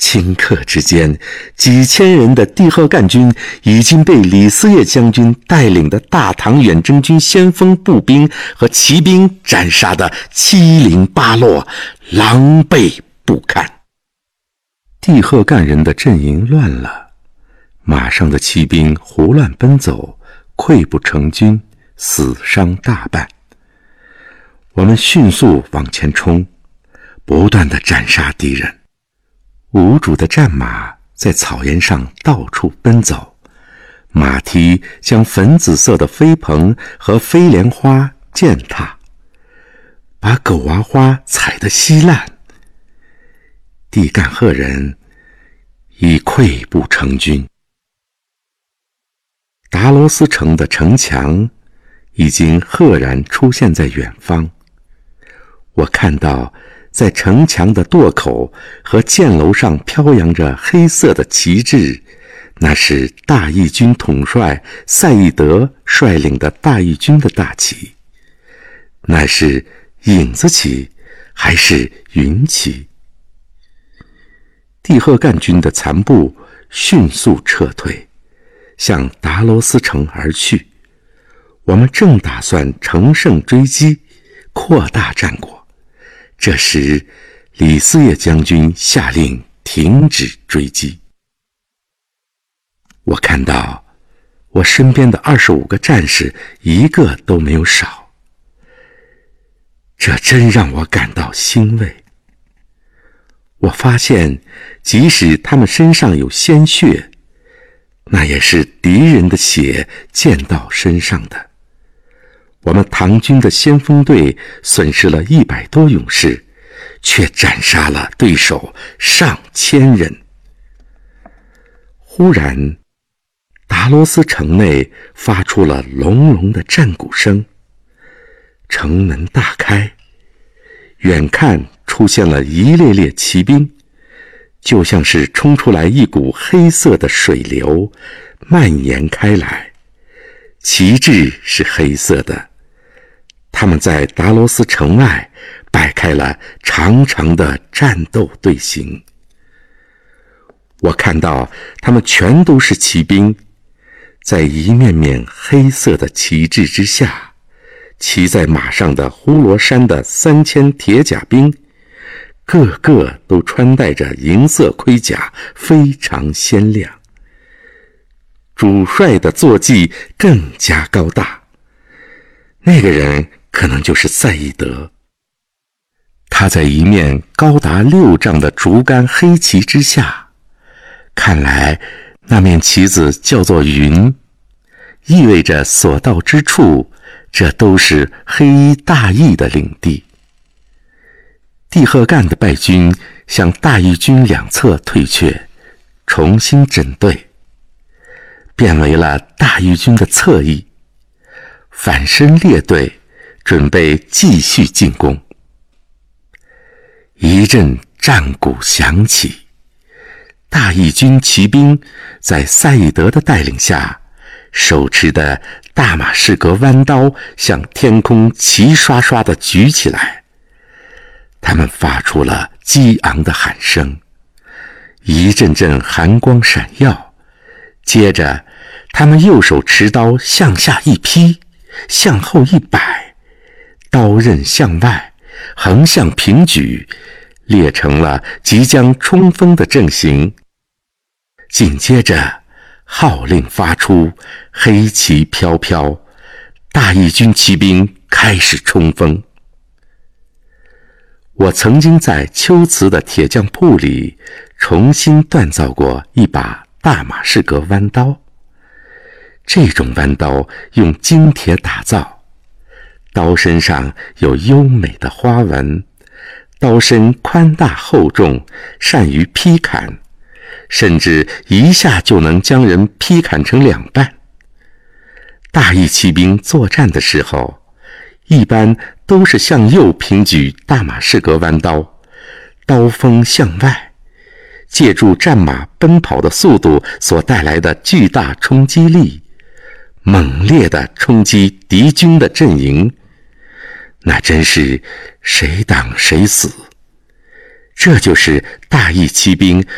顷刻之间，几千人的帝贺干军已经被李嗣业将军带领的大唐远征军先锋步兵和骑兵斩杀得七零八落，狼狈不堪。帝贺干人的阵营乱了，马上的骑兵胡乱奔走，溃不成军，死伤大半。我们迅速往前冲，不断地斩杀敌人。无主的战马在草原上到处奔走，马蹄将粉紫色的飞蓬和飞莲花践踏，把狗娃花踩得稀烂。帝干贺人已溃不成军。达罗斯城的城墙已经赫然出现在远方，我看到在城墙的垛口和箭楼上飘扬着黑色的旗帜，那是大义军统帅赛义德率领的大义军的大旗。那是影子旗还是云旗？帝贺干军的残部迅速撤退，向达罗斯城而去。我们正打算乘胜追击，扩大战果。这时，李嗣业将军下令停止追击。我看到我身边的25个战士一个都没有少，这真让我感到欣慰。我发现，即使他们身上有鲜血，那也是敌人的血溅到身上的。我们唐军的先锋队损失了100多勇士，却斩杀了对手上千人。忽然，达罗斯城内发出了隆隆的战鼓声，城门大开，远看出现了一列列骑兵，就像是冲出来一股黑色的水流，蔓延开来。旗帜是黑色的，他们在达罗斯城外摆开了长长的战斗队形。我看到他们全都是骑兵，在一面面黑色的旗帜之下，骑在马上的呼罗珊的3000铁甲兵，个个都穿戴着银色盔甲，非常鲜亮。主帅的坐骑更加高大，那个人可能就是赛义德。他在一面高达6丈的竹竿黑旗之下，看来那面旗子叫做云，意味着所到之处，这都是黑衣大义的领地。帝贺干的败军向大义军两侧退却，重新整队，变为了大义军的侧翼，反身列队，准备继续进攻。一阵战鼓响起，大义军骑兵在赛义德的带领下，手持的大马士革弯刀向天空齐刷刷地举起来。他们发出了激昂的喊声，一阵阵寒光闪耀，接着他们右手持刀向下一劈，向后一摆，刀刃向外，横向平举，列成了即将冲锋的阵型。紧接着号令发出，黑旗飘飘，大义军骑兵开始冲锋。我曾经在秋瓷的铁匠铺里重新锻造过一把大马士革弯刀。这种弯刀用精铁打造，刀身上有优美的花纹，刀身宽大厚重，善于劈砍，甚至一下就能将人劈砍成2半。大义骑兵作战的时候，一般都是向右平举大马士革弯刀，刀锋向外，借助战马奔跑的速度所带来的巨大冲击力，猛烈地冲击敌军的阵营，那真是谁挡谁死。这就是大义骑兵